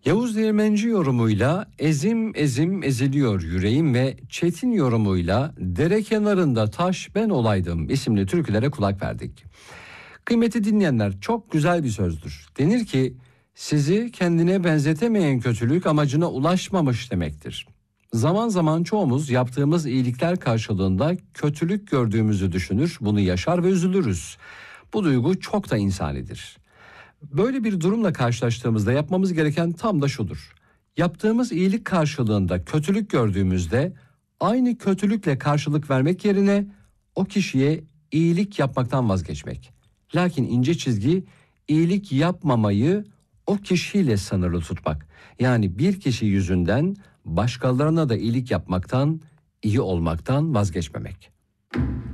Yavuz Değirmenci yorumuyla ezim ezim eziliyor yüreğim ve Çetin yorumuyla dere kenarında taş ben olaydım isimli türkülere kulak verdik. Kıymetli dinleyenler, çok güzel bir sözdür. Denir ki sizi kendine benzetemeyen kötülük amacına ulaşmamış demektir. Zaman zaman çoğumuz yaptığımız iyilikler karşılığında kötülük gördüğümüzü düşünür, bunu yaşar ve üzülürüz. Bu duygu çok da insanidir. Böyle bir durumla karşılaştığımızda yapmamız gereken tam da şudur. Yaptığımız iyilik karşılığında kötülük gördüğümüzde aynı kötülükle karşılık vermek yerine o kişiye iyilik yapmaktan vazgeçmek. Lakin ince çizgi iyilik yapmamayı o kişiyle sınırlı tutmak. Yani bir kişi yüzünden başkalarına da iyilik yapmaktan, iyi olmaktan vazgeçmemek.